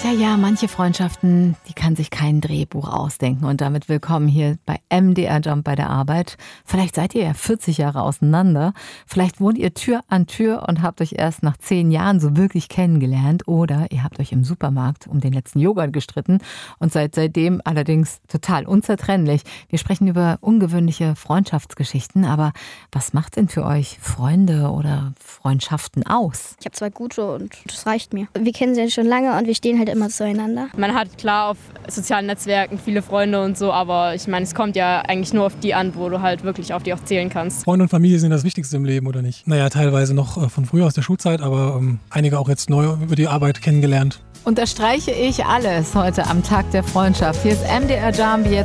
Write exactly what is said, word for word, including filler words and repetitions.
Ja, ja, manche Freundschaften, die kann sich kein Drehbuch ausdenken. Und damit willkommen hier bei M D R Jump bei der Arbeit. Vielleicht seid ihr ja vierzig Jahre auseinander. Vielleicht wohnt ihr Tür an Tür und habt euch erst nach zehn Jahren so wirklich kennengelernt. Oder ihr habt euch im Supermarkt um den letzten Joghurt gestritten und seid seitdem allerdings total unzertrennlich. Wir sprechen über ungewöhnliche Freundschaftsgeschichten. Aber was macht denn für euch Freunde oder Freundschaften aus? Ich habe zwei gute und das reicht mir. Wir kennen sie schon lange und wir stehen halt immer zueinander. Man hat klar auf sozialen Netzwerken viele Freunde und so, aber ich meine, es kommt ja eigentlich nur auf die an, wo du halt wirklich auf die auch zählen kannst. Freunde und Familie sind das Wichtigste im Leben, oder nicht? Naja, teilweise noch von früher aus der Schulzeit, aber ähm, einige auch jetzt neu über die Arbeit kennengelernt. Unterstreiche ich alles heute am Tag der Freundschaft. Hier ist M D R Jump.